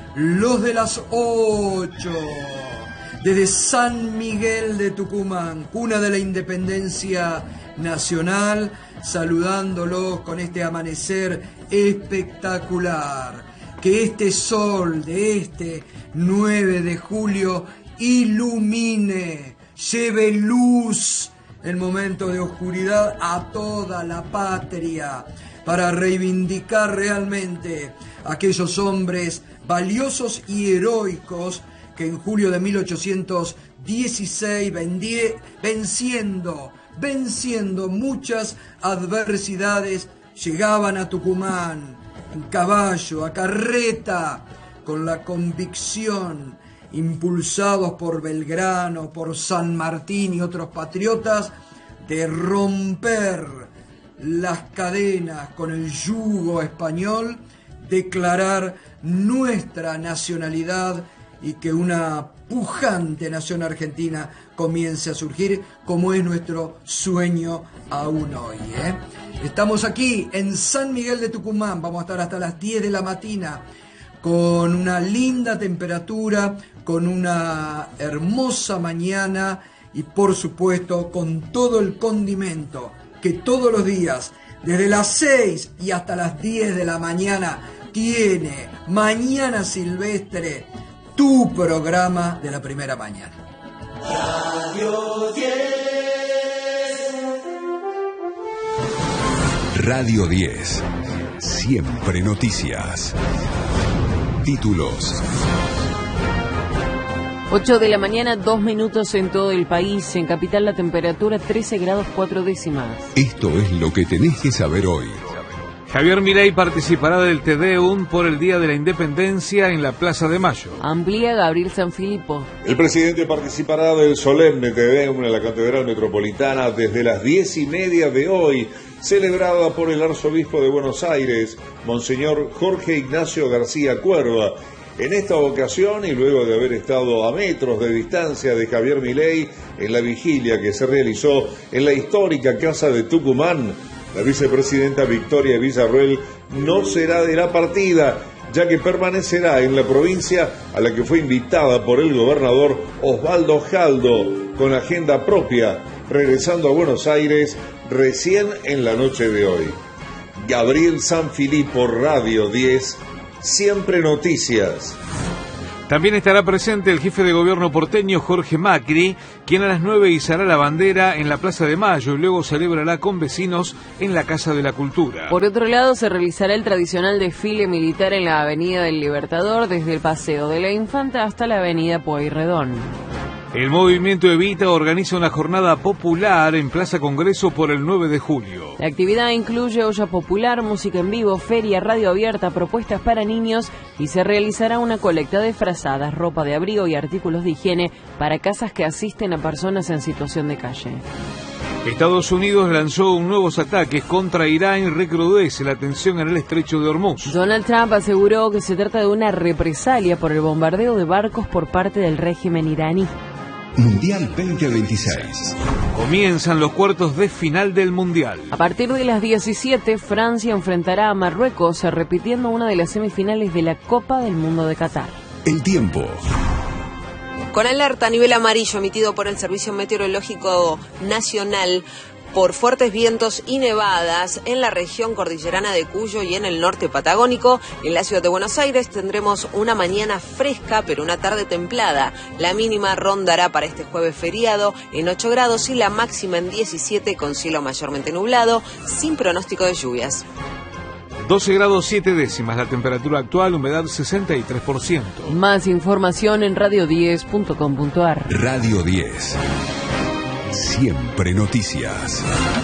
los de las 8. Desde San Miguel de Tucumán, cuna de la independencia nacional, saludándolos con este amanecer espectacular. Que este sol de este 9 de julio ilumine, lleve luz en momentos de oscuridad a toda la patria, para reivindicar realmente a aquellos hombres valiosos y heroicos que en julio de 1816 venciendo muchas adversidades, llegaban a Tucumán en caballo, a carreta, con la convicción, impulsados por Belgrano, por San Martín y otros patriotas, de romper las cadenas con el yugo español, declarar nuestra nacionalidad y que una pujante nación argentina comience a surgir, como es nuestro sueño aún hoy. Estamos aquí en San Miguel de Tucumán, vamos a estar hasta las 10 de la mañana, con una linda temperatura, con una hermosa mañana y por supuesto con todo el condimento que todos los días, desde las 6 y hasta las 10 de la mañana, tiene Mañana Silvestre, tu programa de la primera mañana. Radio 10. Radio 10. Siempre noticias. Títulos. 8 de la mañana, 2 minutos en todo el país. En Capital la temperatura 13 grados 4 décimas. Esto es lo que tenés que saber hoy. Javier Milei participará del Te Deum por el Día de la Independencia en la Plaza de Mayo. Amplía Gabriel Sanfilippo. El presidente participará del solemne Te Deum en la Catedral Metropolitana desde las 10:30 de hoy, celebrada por el arzobispo de Buenos Aires, Monseñor Jorge Ignacio García Cuerva. En esta ocasión, y luego de haber estado a metros de distancia de Javier Milei en la vigilia que se realizó en la histórica Casa de Tucumán, la vicepresidenta Victoria Villarruel no será de la partida, ya que permanecerá en la provincia a la que fue invitada por el gobernador Osvaldo Jaldo, con agenda propia, regresando a Buenos Aires recién en la noche de hoy. Gabriel Sanfilippo, Radio 10, Siempre Noticias. También estará presente el jefe de gobierno porteño Jorge Macri, quien a las 9 izará la bandera en la Plaza de Mayo y luego celebrará con vecinos en la Casa de la Cultura. Por otro lado, se realizará el tradicional desfile militar en la Avenida del Libertador, desde el Paseo de la Infanta hasta la Avenida Pueyrredón. El movimiento Evita organiza una jornada popular en Plaza Congreso por el 9 de julio. La actividad incluye olla popular, música en vivo, feria, radio abierta, propuestas para niños y se realizará una colecta de frazadas, ropa de abrigo y artículos de higiene para casas que asisten a personas en situación de calle. Estados Unidos lanzó nuevos ataques contra Irán y recrudece la tensión en el estrecho de Hormuz. Donald Trump aseguró que se trata de una represalia por el bombardeo de barcos por parte del régimen iraní. Mundial 2026. Comienzan los cuartos de final del Mundial. A partir de las 17, Francia enfrentará a Marruecos, repitiendo una de las semifinales de la Copa del Mundo de Qatar. El tiempo. Con alerta a nivel amarillo emitido por el Servicio Meteorológico Nacional por fuertes vientos y nevadas en la región cordillerana de Cuyo y en el norte patagónico. En la ciudad de Buenos Aires tendremos una mañana fresca, pero una tarde templada. La mínima rondará para este jueves feriado en 8 grados y la máxima en 17 con cielo mayormente nublado, sin pronóstico de lluvias. 12 grados 7 décimas la temperatura actual, humedad 63%. Más información en radio10.com.ar. Radio 10. Siempre noticias.